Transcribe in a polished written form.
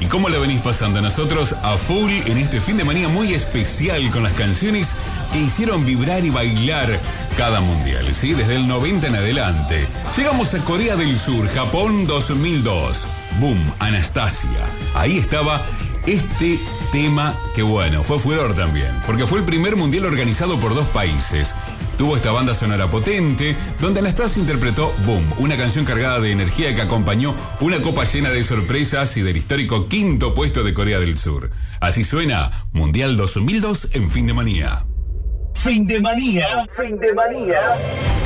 ¿Y cómo lo venís pasando? Nosotros a full en este fin de manía muy especial con las canciones que hicieron vibrar y bailar cada mundial, ¿sí? Desde el 90 en adelante. Llegamos a Corea del Sur, Japón 2002. Boom, Anastasia. Ahí estaba este tema que bueno, fue furor también, porque fue el primer mundial organizado por 2 países. Tuvo esta banda sonora potente, donde Anastasia interpretó Boom, una canción cargada de energía que acompañó una copa llena de sorpresas y del histórico 5º puesto de Corea del Sur. Así suena Mundial 2002 en Fin de Manía. Fin de Manía. Fin de Manía.